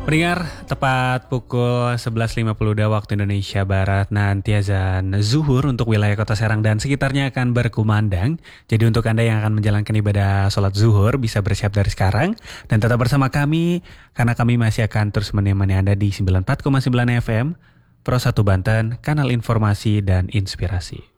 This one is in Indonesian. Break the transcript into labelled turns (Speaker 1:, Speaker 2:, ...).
Speaker 1: Pendengar, tepat pukul 11.52 waktu Indonesia Barat, nanti azan zuhur untuk wilayah Kota Serang dan sekitarnya akan berkumandang. Jadi untuk Anda yang akan menjalankan ibadah sholat zuhur bisa bersiap dari sekarang dan tetap bersama kami karena kami masih akan terus menemani Anda di 94,9 FM Pro 1 Banten, kanal informasi dan inspirasi.